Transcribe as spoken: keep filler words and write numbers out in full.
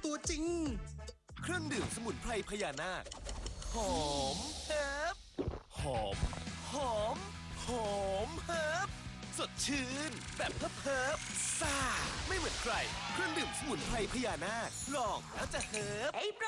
ตัวจริงเครื่องดื่มสมุนไพรพญานาคหอมเฮิบหอมหอมหอมเฮิบสดชื่นแบบเฮิบเฮิบซ่าไม่เหมือนใครเครื่องดื่มสมุนไพรพญานาคลองแล้วจะเฮิบ